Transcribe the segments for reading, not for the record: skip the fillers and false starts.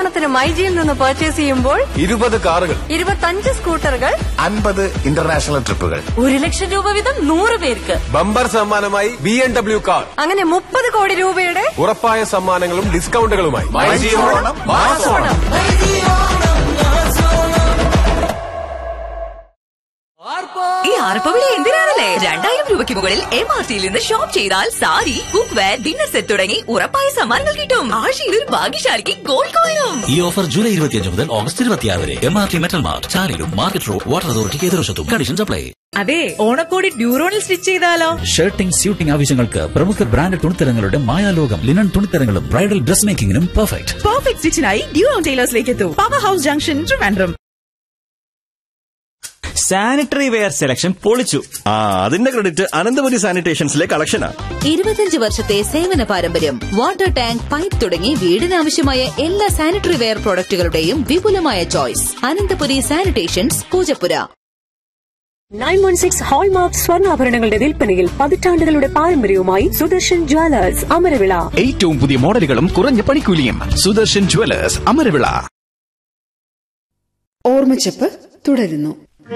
ഓണത്തിന് മൈജിയിൽ നിന്ന് പർച്ചേസ് ചെയ്യുമ്പോൾ 20 കാറുകൾ, 25 സ്കൂട്ടറുകൾ, 50 ഇന്റർനാഷണൽ ട്രിപ്പുകൾ, 1,00,000 രൂപ വീതം 100 പേർക്ക്. ബമ്പർ സമ്മാനമായി BMW കാർ. അങ്ങനെ 30 കോടി രൂപയുടെ ഉറപ്പായ സമ്മാനങ്ങളും ഡിസ്കൗണ്ടുകളുമായി. ഈ ആർപ്പവിളി എന്തിനാണല്ലേ? 2000 രൂപയ്ക്ക് മുകളിൽ MRTയിൽ നിന്ന് ഷോപ്പ് ചെയ്താൽ sari, cook wear, dinner set തുടങ്ങി ഉറപ്പായ സമ്മാനങ്ങൾ കിട്ടും. ആഴ്ചയിൽ ഒരു ഭാഗ്യശാലിക്ക് ഗോൾഡ് കോയിനും. ഈ ഓഫർ ജൂലൈ 25 മുതൽ ഓഗസ്റ്റ് 26 വരെ MRT metal mart, ചാലിലും market road, water അതോറിറ്റിക്ക് എതിർവശത്തും. Conditions apply. അതെ, ഓണക്കോടി ഡ്യൂറോണിൽ സ്റ്റിച്ച് ചെയ്താലോ? ഷർട്ടിംഗ്, സ്യൂട്ടിംഗ് ആവശ്യങ്ങൾക്ക് പ്രമുഖ brand തുണിത്തരങ്ങളുടെ മായാലോകം linen തുണിത്തരങ്ങളും bridal dress മേക്കിംഗിനും perfect സ്റ്റിച്ചിനായി ഡ്യൂറോൺ ടൈലേഴ്സിലേക്ക് എത്തൂ. Power house junction, Trivandrum. Sanitary ware selection പൊളിച്ചു. അതിന്റെ ക്രെഡിറ്റ് അനന്തപുരി സാനിറ്റേഷൻസിലെ കളക്ഷനാ. 25 വർഷത്തെ സേവന പാരമ്പര്യം. വാട്ടർ ടാങ്ക്, പൈപ്പ് തുടങ്ങി വീടിനാവശ്യമായ എല്ലാ സാനിറ്ററി വെയർ പ്രോഡക്റ്റുകളുടെയും വിപുലമായ choice. Ananthapuri sanitations, Poojappura. 916 hallmark സ്വർണ്ണാഭരണങ്ങളുടെ വിൽപ്പനയിൽ പതിറ്റാണ്ടുകളുടെ പാരമ്പര്യവുമായി സുദർശൻ ജ്വല്ലേഴ്സ്, അമരവിള. ഏറ്റവും പുതിയ മോഡലുകളും കുറഞ്ഞ പണിക്കൂലിയും. സുദർശൻ ജ്വല്ലേഴ്സ്, അമരവിള. ഓർമ്മച്ചപ്പ് തുടരുന്നു.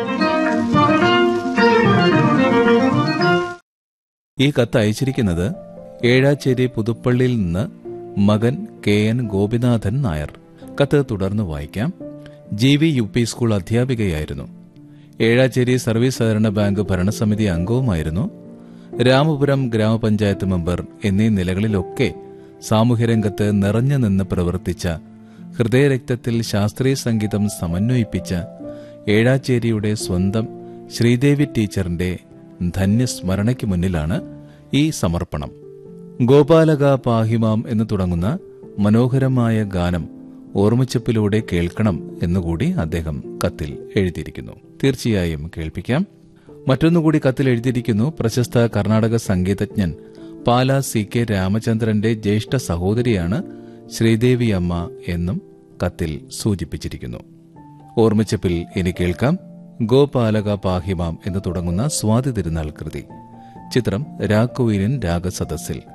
ഈ കത്ത് അയച്ചിരിക്കുന്നത് ഏഴാച്ചേരി പുതുപ്പള്ളിയിൽ നിന്ന് മകൻ KN ഗോപിനാഥൻ നായർ. കത്ത് തുടർന്ന് വായിക്കാം. GV UP school അധ്യാപികയായിരുന്നു. Ezhacheri service സഹകരണ ബാങ്ക് ഭരണസമിതി അംഗവുമായിരുന്നു. രാമപുരം ഗ്രാമപഞ്ചായത്ത് മെമ്പർ എന്നീ നിലകളിലൊക്കെ സാമൂഹ്യരംഗത്ത് നിറഞ്ഞു നിന്ന് പ്രവർത്തിച്ച, ഹൃദയരക്തത്തിൽ ശാസ്ത്രീയ സംഗീതം സമന്വയിപ്പിച്ച ഏഴാച്ചേരിയുടെ സ്വന്തം ശ്രീദേവി ടീച്ചറിന്റെ ധന്യസ്മരണയ്ക്ക് മുന്നിലാണ് ഈ സമർപ്പണം. ഗോപാലക പാഹിമാം എന്ന് തുടങ്ങുന്ന മനോഹരമായ ഗാനം ഓർമ്മച്ചപ്പിലൂടെ കേൾക്കണം എന്നുകൂടി അദ്ദേഹം കത്തിൽ എഴുതിയിരിക്കുന്നു. തീർച്ചയായും കേൾപ്പിക്കാം. മറ്റൊന്നുകൂടി കത്തിൽ എഴുതിയിരിക്കുന്നു. പ്രശസ്ത കർണാടക സംഗീതജ്ഞൻ പാല CK രാമചന്ദ്രന്റെ ജ്യേഷ്ഠ സഹോദരിയാണ് ശ്രീദേവി അമ്മ എന്നും കത്തിൽ സൂചിപ്പിച്ചിരിക്കുന്നു. ഓർമ്മച്ചപ്പിൽ ഇനി കേൾക്കാം ഗോപാലക പാഹിമാം എന്ന് തുടങ്ങുന്ന സ്വാതി തിരുനാൾ കൃതി. ചിത്രം രാഘവേലിൻ രാഗസദസ്സിൽ.